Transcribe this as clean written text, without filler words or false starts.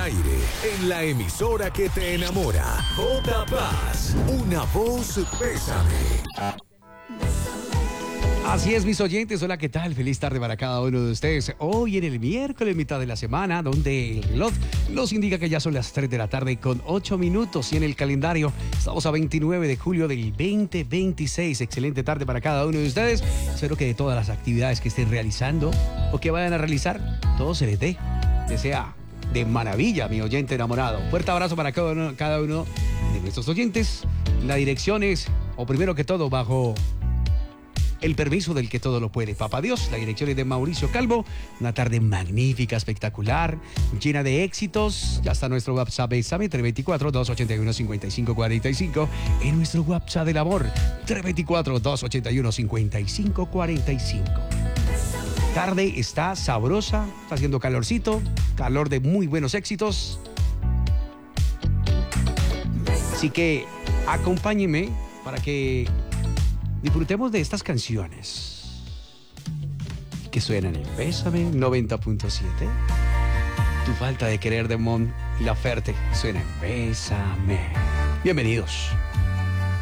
aire, en la emisora que te enamora. J Paz, una voz Bésame. Así es, mis oyentes. Hola, ¿qué tal? Feliz tarde para cada uno de ustedes. Hoy en el miércoles, mitad de la semana, donde el reloj nos indica que ya son las 3 de la tarde con 8 minutos. Y en el calendario estamos a 29 de julio del 2026. Excelente tarde para cada uno de ustedes. Espero que de todas las actividades que estén realizando o que vayan a realizar, todo se les dé. Que sea de maravilla, mi oyente enamorado. Fuerte abrazo para cada uno de nuestros oyentes. La dirección es, o primero que todo, bajo el permiso del que todo lo puede, Papá Dios. La dirección es de Mauricio Calvo. Una tarde magnífica, espectacular, llena de éxitos. Ya está nuestro WhatsApp, Bésame, 324-281-5545. En nuestro WhatsApp del amor, 324-281-5545. Tarde está sabrosa, está haciendo calorcito, calor de muy buenos éxitos. Así que acompáñenme para que disfrutemos de estas canciones que suenan en Bésame 90.7. Tu falta de querer de Mon Laferte suena en Bésame. Bienvenidos.